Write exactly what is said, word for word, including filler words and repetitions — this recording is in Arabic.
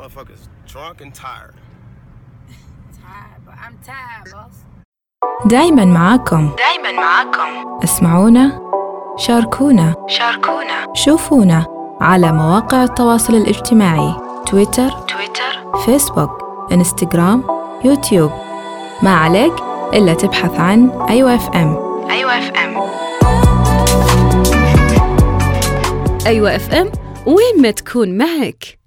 Motherfuckers drunk and tired. Tired, but I'm tired, boss. دايماً معاكم. دايماً معاكم. اسمعونا، شاركونا، شاركونا، شوفونا على مواقع التواصل الاجتماعي: تويتر، تويتر، فيسبوك، انستغرام، يوتيوب. ما عليك إلا تبحث عن أيوة اف ام. أيوة اف ام. أيوة اف ام، وين ما تكون معك.